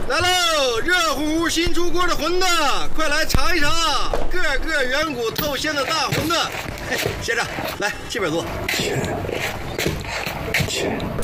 来喽，热乎乎新出锅的馄饨，快来尝一尝，个个圆鼓透鲜的大馄饨。嘿，先生，来这边坐。